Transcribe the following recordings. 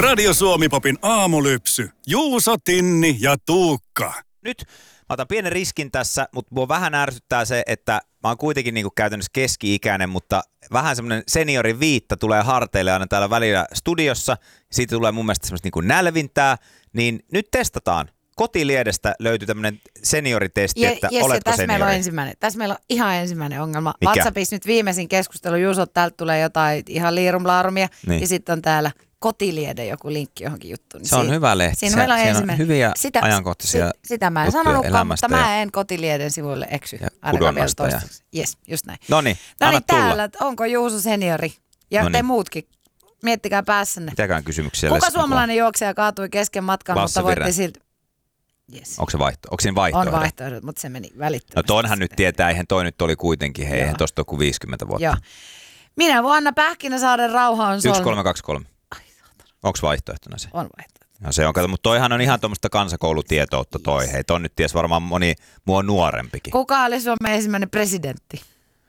Radio Suomi-popin aamulypsy. Juuso, Tinni ja Tuukka. Nyt mä otan pienen riskin tässä, mutta mua vähän ärsyttää se, että mä oon kuitenkin niinku käytännössä keski-ikäinen, mutta vähän semmoinen seniorin viitta tulee harteille aina täällä välillä studiossa. Siitä tulee mun mielestä semmoista niinku nälvintää, niin nyt testataan. Kotiliedestä löytyy tämmöinen senioritesti, että oletko seniori? Tässä meillä on ihan ensimmäinen ongelma. Mikä? WhatsAppissa nyt viimeisin keskustelu, Juuso, täältä tulee jotain ihan liirumlaarumia. Niin. Ja sitten on täällä Kotiliede joku linkki johonkin juttuun. Niin se on hyvä lehti. Siinä meillä on siinä on hyviä ajankohtaisia sitä mä en sanonutkaan, mutta mä en Kotilieden sivuille eksy. Ainakaan vielä toistaiseksi. Jes, just näin. Noniin, anna tulla. Täällä, onko Juuso seniori? Ja Noniin. te muutkin. Miettikää päässänne. Mitäkään kysymyksiä? Kuka suomalainen juoksija kaatui kesken matkan, mutta voitti silti? Yes. Onko siinä vaihtoehdot? On vaihtoehdot, mutta se meni välittömästi. No tonhan nyt tietää, eihän toi nyt oli kuitenkin, eihän tosta ole kuin 50 vuotta. Joo. Minä vuonna Pähkinäsaaren rauha on solmu. 1323. Onko vaihtoehtona se? On vaihtoehto. No se on, mutta toihan on ihan tuommoista kansakoulutietoutta toi. Yes. Hei, ton nyt ties varmaan moni mua nuorempikin. Kuka oli Suomen ensimmäinen presidentti?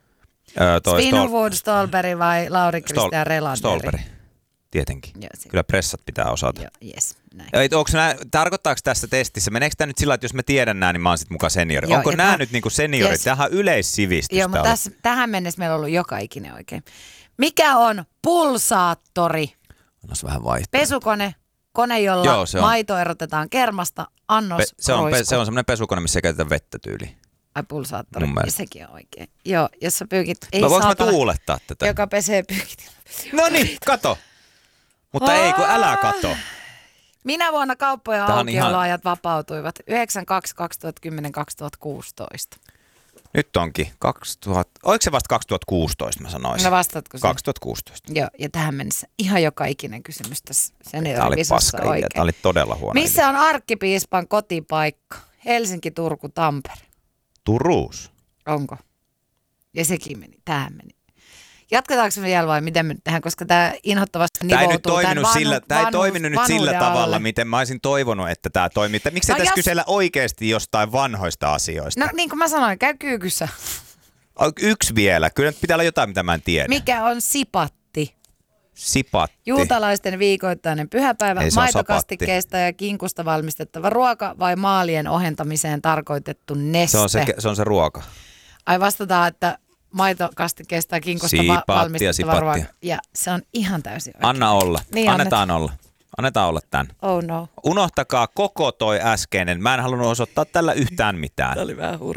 Svinhufvud, Ståhlberg vai Lauri Christian Relander? Ståhlberg. Tietenkin. Kyllä pressat pitää osata. Joo, yes, näin. Tarkoittaako tässä testissä, meneekö tämä nyt sillä, että jos mä tiedän nämä, niin mä oon sitten mukaan seniori? Onko nämä nyt niinku seniorit? Yes. Tämähän on yleissivistystä. Joo, mutta tähän mennessä meillä on ollut joka ikinen oikein. Mikä on pulsaattori? Annas vähän vaihtoehtoja. Pesukone, kone, jolla maito erotetaan kermasta, annos, se on semmoinen pesukone, missä ei käytetä vettä tyyliin. Ai pulsaattori, ja sekin on oikein. Joo, jos sä pyykit, ei voinko mä tuulettaa tätä? Joka pesee pyykit. No niin, kato. Mutta ei, kun älä kato. Minä vuonna kauppojen aukioloajat vapautuivat? 92, 2010, 2016. Nyt onkin 2000. Oliko se vasta 2016, mä sanoisin? No vastaatko sen? 2016. Joo, ja tähän mennessä ihan joka ikinen kysymys tässä Tämä oli paska idea. Tämä oli todella huono Missä idea. on arkkipiispan kotipaikka? Helsinki, Turku, Tampere. Turuus. Onko? Ja sekin meni, tähän meni. Jatketaanko me vielä vai miten me tehdään, koska tämä inhottavasti nivoutuu. Tämä ei toiminut nyt sillä tavalla, miten mä olisin toivonut, että tämä toimii. Miksi tässä kysellä oikeasti jostain vanhoista asioista? No niin kuin mä sanoin, käy kyykyssä. Yksi vielä. Kyllä nyt pitää olla jotain, mitä mä en tiedä. Mikä on sipatti? Sipatti. Juutalaisten viikoittainen pyhäpäivä, maitokastikkeesta ja kinkusta valmistettava ruoka vai maalien ohentamiseen tarkoitettu neste? Se on se ruoka. Ai vastataan, että maitokastikkeesta ja kinkusta valmistettava ruoka. Ja se on ihan täysin oikein. Anna olla. Niin annetaan olla. Annetaan olla tän. Oh no. Unohtakaa koko toi äskeinen. Mä en halunnut osoittaa tällä yhtään mitään. Tämä oli vähän hurja.